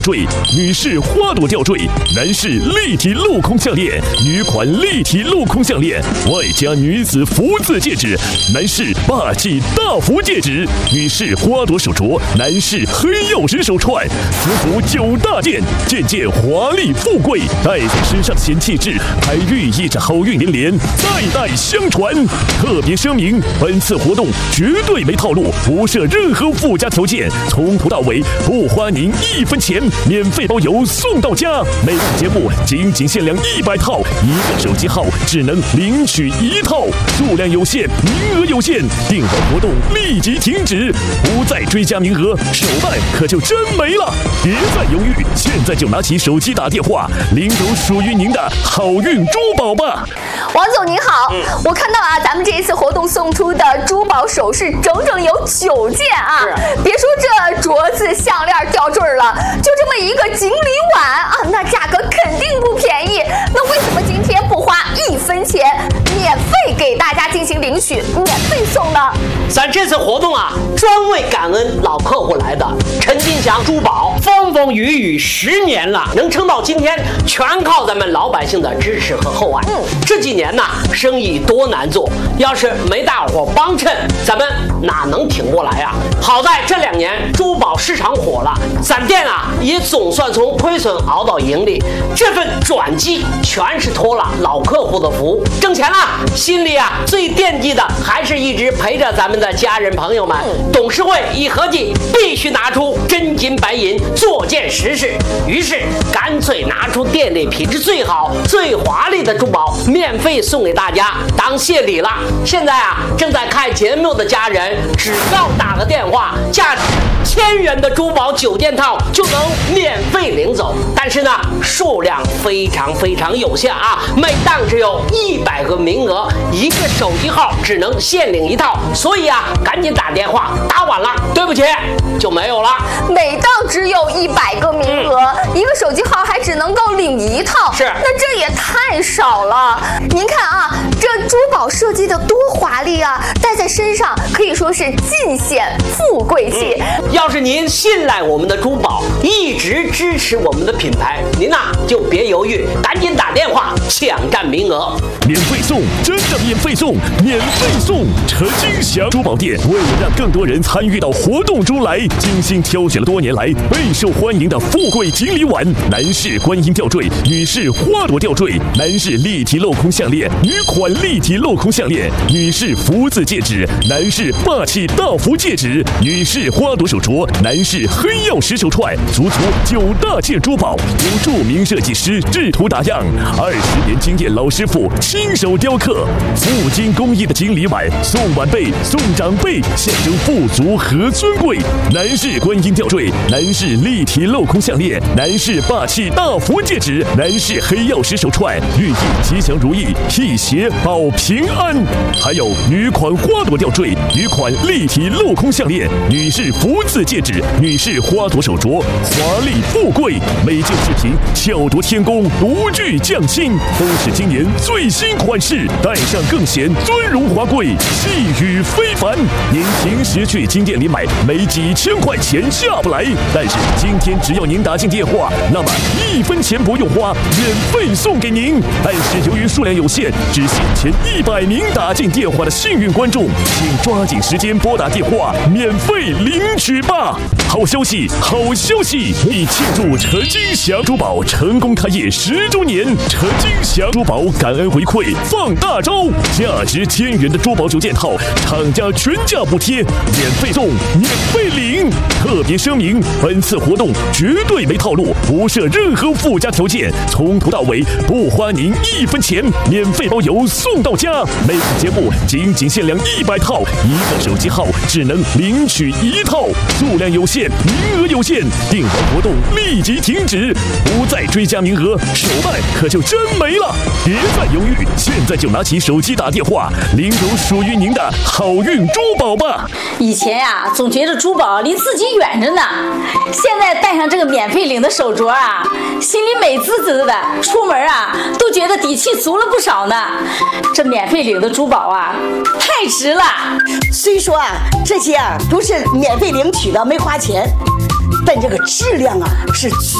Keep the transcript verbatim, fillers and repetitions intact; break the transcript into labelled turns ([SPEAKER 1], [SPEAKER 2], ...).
[SPEAKER 1] 坠，女士花朵吊坠，男士立体镂空项链，女款立体镂空项链，外加女子福字戒指，男士霸气大福戒指，女士花朵手镯，男士黑曜石手串，此服九大件，件件华丽富贵，戴在身上显气质，还寓意着好运连连，代代相传。特别声明，本次活动绝对没套路，不设任何附加条件，从头到尾不花您一分钱。免费包邮送到家，每档节目仅仅限量一百套，一个手机号只能领取一套，数量有限，名额有限，订单活动立即停止，不再追加名额，手办可就真没了。别再犹豫，现在就拿起手机打电话，领走属于您的好运珠宝吧。
[SPEAKER 2] 王总您好，嗯、我看到啊，咱们这一次活动送出的珠宝首饰整整有九件啊，别说这镯子、项链、吊坠了，就这么一个锦鲤碗啊，那价格肯定不便宜。那为什么今天不花一分钱，免费给大家进行领取，免费送呢？
[SPEAKER 3] 咱这次活动啊，专为感恩老客户来的。陈金祥珠宝风风雨雨十年了，能撑到今天，全靠咱们老百姓的支持和厚爱。嗯，这几年呢，生意多难做，要是没大伙帮衬，咱们哪能挺过来啊？好在这两年珠宝市场火了，咱店啊也总算从亏损熬到盈利，这份转机全是托了老客户的福，挣钱了，心里啊最惦记的还是一直陪着咱们的家人朋友们。董事会一合计，必须拿出真金白银做件实事，于是干脆拿出店里品质最好、最华丽的珠宝，免费送给大家当谢礼了。现在啊，正在看节目的家人，只要打个电话，价值千元的珠宝九件套就能免费领走。但是呢，数量非常非常有限啊，每档只有一百个名额，一个手机号只能限领一套，所以啊，赶紧打电话，打晚了，对不起，就没有了。
[SPEAKER 2] 每档只有一百个名额，嗯、一个手机号还只能够领一套，
[SPEAKER 3] 是，
[SPEAKER 2] 那这也太少了。您看啊，这珠宝设计的多华丽啊，戴在身上可以说是尽显富贵气。
[SPEAKER 3] 嗯、要是您信赖我们的珠宝，一直支持我们的品牌，您呐、啊、就别犹豫，赶紧打电话抢占名额，
[SPEAKER 1] 免费送，真的免费送，免费送！陈金祥珠宝店为了让更多人参与到活动中来，精心挑选了多年来备受欢迎的富贵锦鲤碗、男士观音吊坠、女士花朵吊坠、男士立体镂空项链、女款立体镂空项链、女士福字戒指、男士霸气大福戒指、女士花朵手镯、男士黑曜石手串，足足九大件珠宝，由著名设计师制图打样，二十年经验老师傅亲手雕刻，富金工艺的锦鲤碗，送晚辈送长辈，象征富足和尊贵。男士观音吊坠，男士立体镂空项链，男士霸气大福戒指，男士黑曜石手串，寓意吉祥如意，辟邪保平安。还有女款花朵吊坠，女款立体镂空项链，女士福字戒指，女士花朵手镯，华丽富贵。每件饰品巧夺天工，独具匠心，都是今年最新款式，戴上更显尊荣华贵，气宇非凡。您平时去金店里买，没几千块钱下不来，但是今天只要您打进电话，那么一分钱不用花，免费送给您。但是由于数量有限，只限前一百名打进电话的幸运观众，请抓紧时间拨打电话，免费领取吧。好消息，好消息！为庆祝陈金祥珠宝成功开业十周年，陈金祥珠宝感恩回馈放大招，价值千元的珠宝九件套，厂家全价补贴，免费送，免费领。特别声明，本次活动绝对没套路，不设任何附加条件，从头到尾不花您一分钱，免费包邮送到家。每次节目仅仅限量一百套，一个手机号只能领取一套，数量有限，名额有限，订单活动立即停止，不再追加名额，手办可就真没了。别再犹豫，现在就拿起手机打电话，领走属于您的好运珠宝吧。
[SPEAKER 4] 以前呀、啊，总觉得珠宝离自己远着呢，现在戴上这个免费领的手镯啊，心里美滋滋的，出门啊都觉得底气足了不少呢。这免费领的珠宝啊，太值了。
[SPEAKER 5] 虽说啊，这些啊都是免费领取的，没花钱， 但这个质量啊是